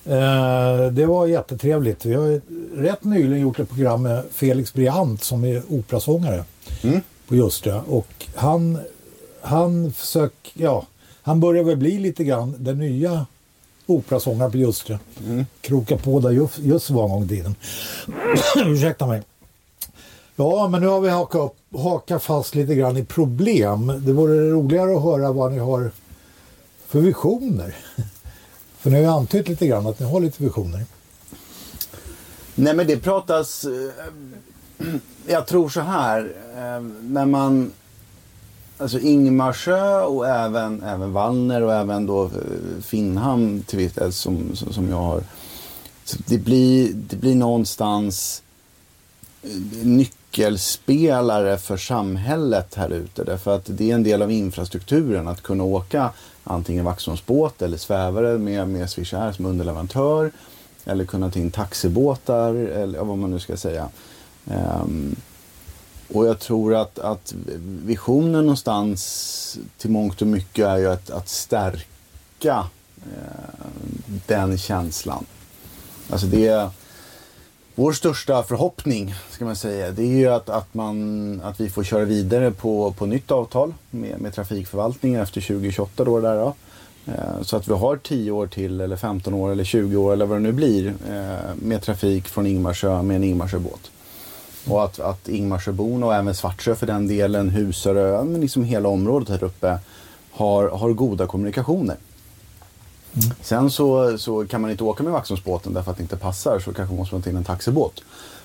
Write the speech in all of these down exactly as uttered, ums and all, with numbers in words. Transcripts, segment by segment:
Eh, det var jättetrevligt. Vi har rätt nyligen gjort ett program med Felix Briant som är operasångare mm. på Ljustra. Och han, han försöker, ja, han börjar väl bli lite grann den nya operasångaren på Ljustra. Mm. Kroka på där just, just var en gång i tiden. Ursäkta mig. Ja, men nu har vi hakat, upp, hakat fast lite grann i problem. Det vore roligare att höra vad ni har för visioner. För nu har jag antytt lite grann att ni har lite visioner. Nej, men det pratas... Jag tror så här. När man... Alltså Ingmarsö och även, även Wallner och även då Finnhamn till viss del som, som, som jag har. Så det, blir, det blir någonstans nyckelspelare för samhället här ute. Därför att det är en del av infrastrukturen att kunna åka antingen Vaxholmsbåt eller svävare med, med Swish Air som underleverantör. Eller kunna ta in taxibåtar eller vad man nu ska säga. Um, och jag tror att, att visionen någonstans till mångt och mycket är ju att, att stärka eh, den känslan. Alltså det är vår största förhoppning, ska man säga. Det är ju att, att, man, att vi får köra vidare på, på nytt avtal med, med trafikförvaltningen efter tjugo tjugoåtta då, där då. Eh, så att vi har tio år till eller femton år eller tjugo år eller vad det nu blir eh, med trafik från Ingmarsö med en Ingmarsöbåt. Och att, att Ingmarsöbon och även Svartsjö för den delen, Husarö, men liksom hela området här uppe har, har goda kommunikationer. Mm. Sen så, så kan man inte åka med Vaxholmsbåten därför att det inte passar, så kanske måste man ta in en taxibåt.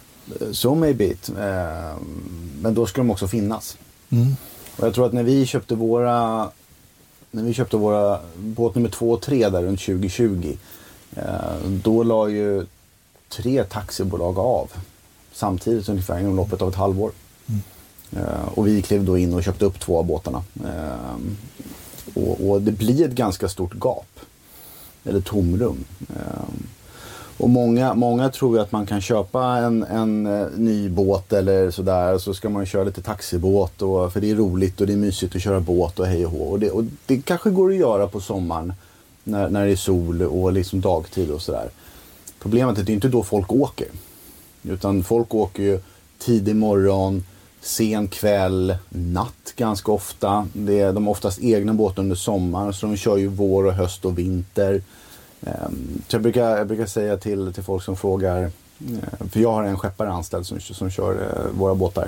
Så maybe it. Eh, men då ska de också finnas. Mm. Och jag tror att när vi köpte våra när vi köpte våra båt nummer två och tre där runt tjugo tjugo eh, då la ju tre taxibolag av samtidigt ungefär inom loppet av ett halvår. Mm. Uh, och vi klev då in och köpte upp två av båtarna. Uh, och, och det blir ett ganska stort gap. Eller tomrum. Uh, och många, många tror ju att man kan köpa en, en uh, ny båt eller sådär. Så ska man köra lite taxibåt. Och, för det är roligt och det är mysigt att köra båt och hej och hå. Och det, och det kanske går att göra på sommaren. När, när det är sol och liksom dagtid och sådär. Problemet är att det är inte då folk åker. Utan folk åker ju tidig morgon, sen kväll, natt ganska ofta. Det är de oftast egna båtar under sommaren, så de kör ju vår och höst och vinter. Så jag brukar, jag brukar säga till, till folk som frågar, för jag har en skeppare anställd som, som kör våra båtar.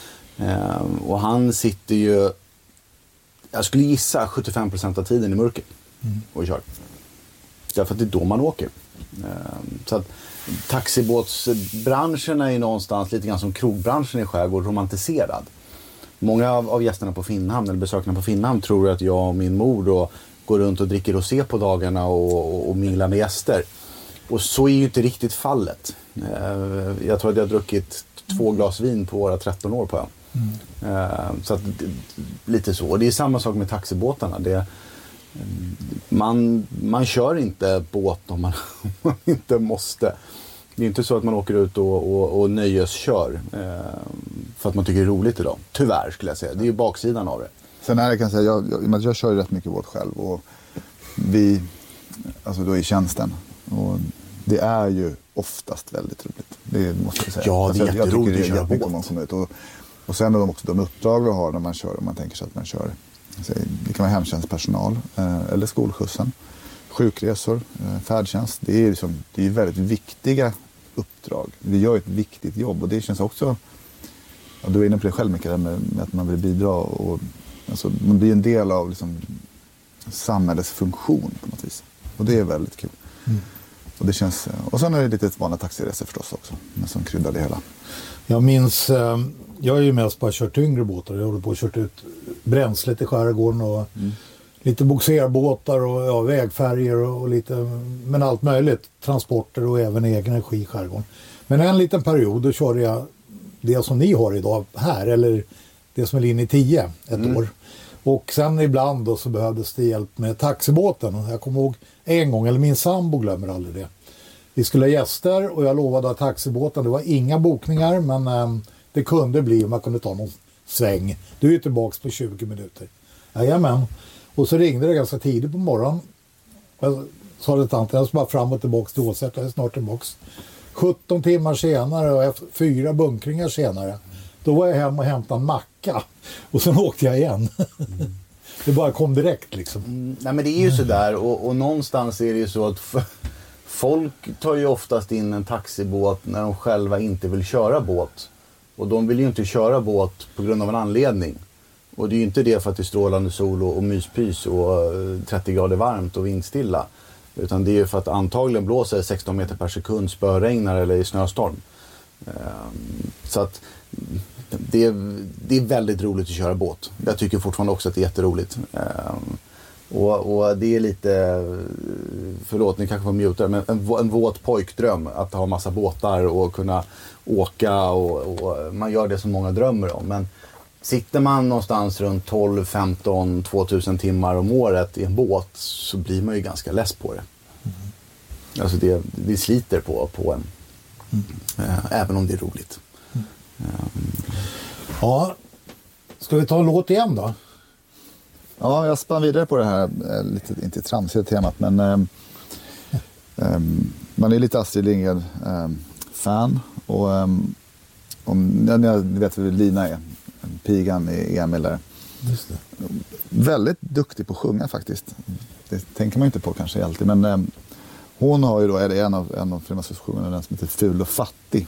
Och han sitter ju, jag skulle gissa sjuttiofem procent av tiden i mörker och kör. Därför att det är då man åker. Så att taxibåtsbranschen är ju någonstans lite grann som krogbranschen i skärgård, romantiserad. Många av, av gästerna på Finnhamn eller besökarna på Finnhamn tror att jag och min mor då går runt och dricker rosé på dagarna och, och, och minglar med gäster. Och så är ju inte riktigt fallet. Jag tror att jag har druckit två glas vin på våra tretton år på ön. Mm. Så att, lite så. Och det är samma sak med taxibåtarna. Det Man, man kör inte båt om man, om man inte måste. Det är inte så att man åker ut och, och, och nöjeskör eh, för att man tycker det är roligt idag. Tyvärr skulle jag säga. Det är ju baksidan av det. Sen är det, kan jag säga, jag, jag, jag kör ju rätt mycket båt själv. Och vi, alltså då i tjänsten. Och det är ju oftast väldigt roligt. Det måste jag säga. Ja, det är alltså, jätteroligt att köra båt. Om man kommer ut. Och, och sen är de också de uppdrag vi har när man kör. Om man tänker sig att man kör. Det kan vara hemtjänstpersonal eh, eller skolskjutsen, sjukresor, eh, färdtjänst. Det är, liksom, det är väldigt viktiga uppdrag. Vi gör ett viktigt jobb och det känns också, ja, du är inne på det själv mycket med, med att man vill bidra och alltså, man blir en del av liksom, samhällets funktion på något vis. Och det är väldigt kul. Mm. Och, det känns, och sen är det lite vanliga taxiresor förstås också, men som kryddar det hela. Jag minns, jag har ju mest bara kört yngre båtar. Jag håller på att kört ut bränslet i skärgården och mm. lite boxerbåtar och ja, vägfärger och, och lite, men allt möjligt. Transporter och även egen energi i skärgården. Men en liten period då körde jag det som ni har idag här, eller det som är linje tio ett mm. år. Och sen ibland då så behövdes det hjälp med taxibåten. Jag kommer ihåg en gång, eller min sambo glömmer aldrig det. Vi skulle ha gäster och jag lovade att taxibåten, det var inga bokningar, men äm, det kunde bli om man kunde ta någon sväng. Du är ju tillbaka på tjugo minuter. Jajamän. Och så ringde det ganska tidigt på morgonen. sa det tanten, jag ska bara fram och tillbaka till Åsätt, jag är snart tillbaka. sjutton timmar senare och efter fyra bunkringar senare, då var jag hem och hämtade en macka. Och sen åkte jag igen. Mm. Det bara kom direkt liksom. Mm, nej men det är ju sådär och, och någonstans är det ju så att f- folk tar ju oftast in en taxibåt när de själva inte vill köra båt. Och de vill ju inte köra båt på grund av en anledning. Och det är ju inte det för att det är strålande sol och, och myspys och trettio grader varmt och vindstilla. Utan det är ju för att antagligen blåser sexton meter per sekund, spöregnar eller i snöstorm. Um, så att det är, det är väldigt roligt att köra båt. Jag tycker fortfarande också att det är jätteroligt. Um, och, och det är lite, förlåt ni kanske får muta, men en, en våt pojkdröm att ha massa båtar och kunna åka och, och man gör det som många drömmer om. Men sitter man någonstans runt tolv, femton, tvåtusen timmar om året i en båt så blir man ju ganska less på det. Mm. Alltså det, det sliter på, på en. Mm. Äh, även om det är roligt. Mm. Um. Ja, ska vi ta en låt igen då? Ja, jag spann vidare på det här, lite, inte tramsiga temat, men um, um, man är lite Astrid Lindgren-fan. Um, och um, om, jag vet hur Lina är. Pigan i Emil där. Just det. Väldigt duktig på att sjunga faktiskt. Det tänker man inte på kanske alltid. Men eh, hon har ju då, är det en av, en av filmsessionerna, den som heter Ful och fattig.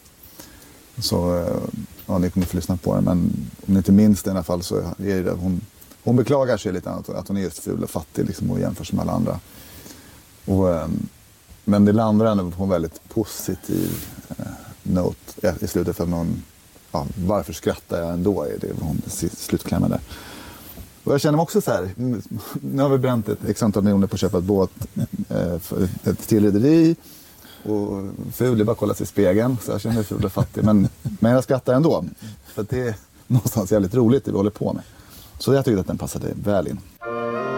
Så, eh, ja ni kommer få lyssna på den. Men om ni inte minns det i alla fall så är det hon, hon beklagar sig lite att, att hon är just ful och fattig liksom, och jämförs med alla andra. Och, eh, men det landar ändå på en väldigt positiv eh, note i slutet för någon. Ja, varför skrattar jag ändå är det hon slutklämmer där. Och jag känner mig också så här, nu har vi bränt ett x antal miljoner på att köpa ett båt eh, för ett tillrederi och ful är bara att kolla sig i spegeln så jag känner mig ful och fattig men, men jag skrattar ändå för att det är någonstans jävligt roligt det vi håller på med. Så jag tycker att den passade väl in.